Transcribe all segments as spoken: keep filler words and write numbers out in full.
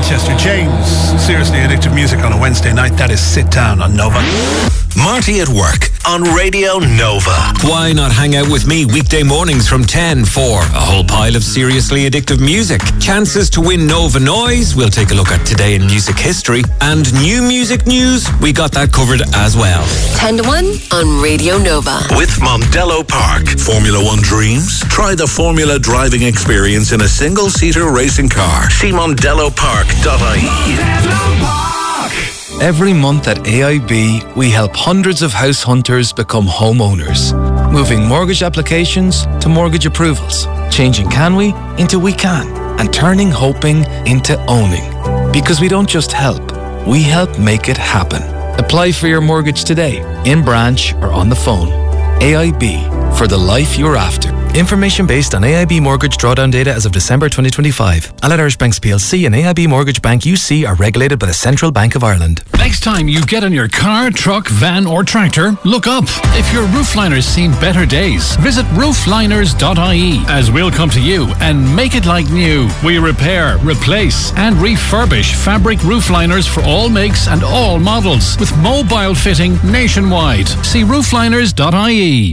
Manchester. James, seriously addictive music on a Wednesday night. That is Sit Down on Nova. Marty at Work on Radio Nova. Why not hang out with me weekday mornings from ten for a whole pile of seriously addictive music, chances to win Nova Noise, we'll take a look at today in music history, and new music news, we got that covered as well. ten to one on Radio Nova. With Mondello Park. Formula One dreams? Try the Formula driving experience in a single-seater racing car. See mondello park dot I E. Every month at A I B, we help hundreds of house hunters become homeowners, moving mortgage applications to mortgage approvals, changing can we into we can, and turning hoping into owning. Because we don't just help, we help make it happen. Apply for your mortgage today, in branch or on the phone. A I B, for the life you're after. Information based on A I B mortgage drawdown data as of December twenty twenty-five. Allied Irish Banks P L C and A I B Mortgage Bank U C are regulated by the Central Bank of Ireland. Next time you get in your car, truck, van or tractor, look up. If your roofliner's seen better days, visit roofliners dot I E as we'll come to you and make it like new. We repair, replace and refurbish fabric roofliners for all makes and all models with mobile fitting nationwide. See roofliners dot I E.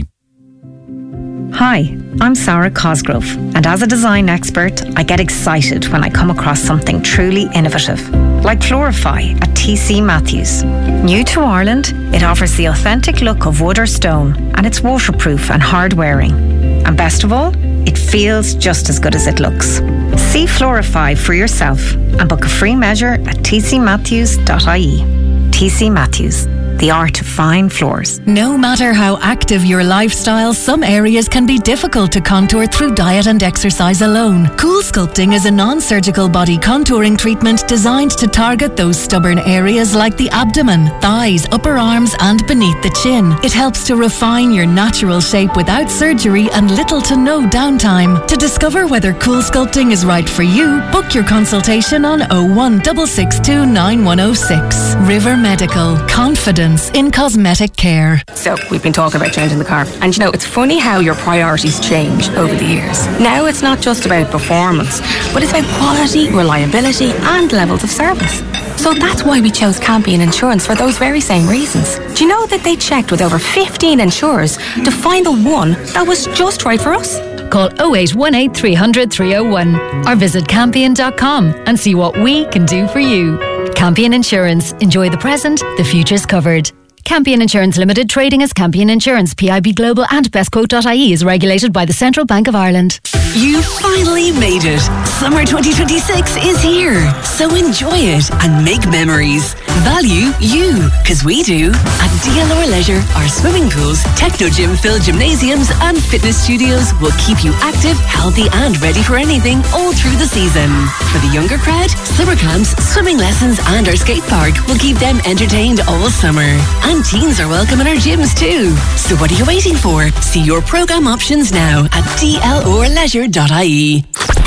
Hi, I'm Sarah Cosgrove, and as a design expert, I get excited when I come across something truly innovative, like Florify at T C Matthews. New to Ireland, it offers the authentic look of wood or stone, and it's waterproof and hard-wearing. And best of all, it feels just as good as it looks. See Florify for yourself and book a free measure at t c matthews dot I E. T C Matthews, the art of fine floors. No matter how active your lifestyle, some areas can be difficult to contour through diet and exercise alone. Cool Sculpting is a non-surgical body contouring treatment designed to target those stubborn areas like the abdomen, thighs, upper arms and beneath the chin. It helps to refine your natural shape without surgery and little to no downtime. To discover whether Cool Sculpting is right for you, book your consultation on oh one six six two nine one oh six. River Medical. Confident in cosmetic care. So, we've been talking about changing the car. And you know, it's funny how your priorities change over the years. Now it's not just about performance, but it's about quality, reliability and levels of service. So that's why we chose Campion Insurance for those very same reasons. Do you know that they checked with over fifteen insurers to find the one that was just right for us? Call oh eight one eight, three hundred, three oh one or visit campion dot com and see what we can do for you. Campion Insurance. Enjoy the present, the future's covered. Campion Insurance Limited, trading as Campion Insurance, P I B Global and bestquote dot I E is regulated by the Central Bank of Ireland. You finally made it. Summer twenty twenty-six is here. So enjoy it and make memories. Value you, because we do. At D L R Leisure, our swimming pools, techno gym filled gymnasiums and fitness studios will keep you active, healthy and ready for anything all through the season. For the younger crowd, summer camps, swimming lessons and our skate park will keep them entertained all summer. And teens are welcome in our gyms too. So what are you waiting for? See your programme options now at d l r leisure dot I E.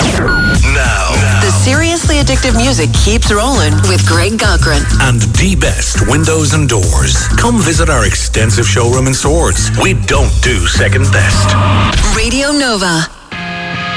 Now, The seriously addictive music keeps rolling with Greg Cochran. And D-Best Windows and Doors. Come visit our extensive showroom in Swords. We don't do second best. Radio Nova.